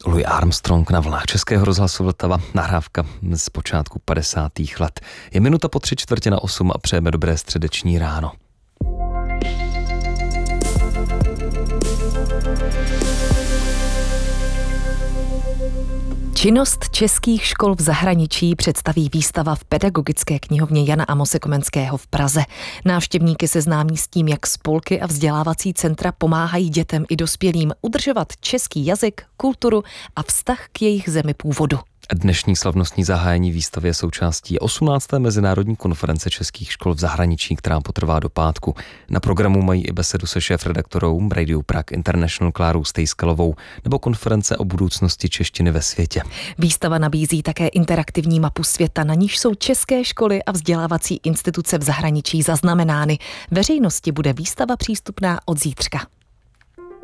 Louis Armstrong na vlnách Českého rozhlasu Vltava, nahrávka z počátku 50. let. Je 7:45 a přejeme dobré středeční ráno. Činnost českých škol v zahraničí představí výstava v Pedagogické knihovně Jana Amose Komenského v Praze. Návštěvníky seznámí s tím, jak spolky a vzdělávací centra pomáhají dětem i dospělým udržovat český jazyk, kulturu a vztah k jejich zemi původu. Dnešní slavnostní zahájení výstavy je součástí 18. mezinárodní konference českých škol v zahraničí, která potrvá do pátku. Na programu mají i besedu se šéfredaktorou Radio Prague International Klárou Stejskalovou nebo konference o budoucnosti češtiny ve světě. Výstava nabízí také interaktivní mapu světa, na níž jsou české školy a vzdělávací instituce v zahraničí zaznamenány. Veřejnosti bude výstava přístupná od zítřka.